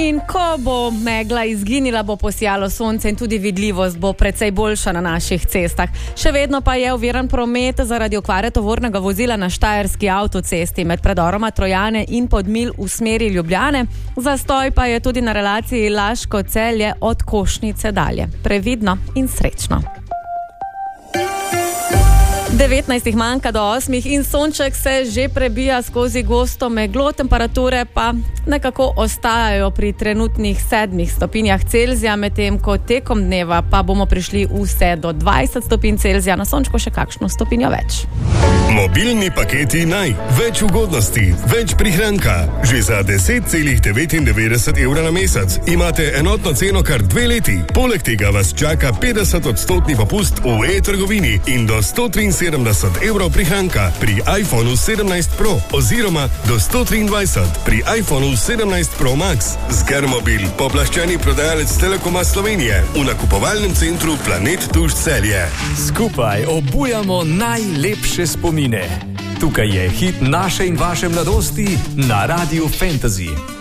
In ko bo megla izginila, bo posijalo sonce in tudi vidljivost bo precej boljša na naših cestah. Še vedno pa je oviran promet zaradi okvare tovornega vozila na štajerski avtocesti med predoroma Trojane in Podmilj v smeri Ljubljane. Zastoj pa je tudi na relaciji Laško-Celje od Košnice dalje. Previdno in srečno. 19 manjka do 8 in sonček se že prebija skozi gosto meglo, temperature pa nekako ostajajo pri trenutnih 7 stopinjah Celzija, medtem ko tekom dneva pa bomo prišli vse do 20 stopinj Celzija, na sončku še kakšno stopinjo več. Mobilni paketi Naj. Več ugodnosti, več prihranka. Že za 10,99 evra na mesec imate enotno ceno kar 2 leti. Poleg tega vas čaka 50% popust v e-trgovini in do 173 evrov prihranka pri iPhonu 17 Pro oziroma do 123 pri iPhonu 17 Pro Max. Sgermobil, poplaščeni prodajalec Telekoma Slovenije v nakupovalnem centru Planet Tuš Celje. Skupaj obujamo najlepše spomine. Tukaj je hit naše in vaše mladosti na Radiu Fantasy.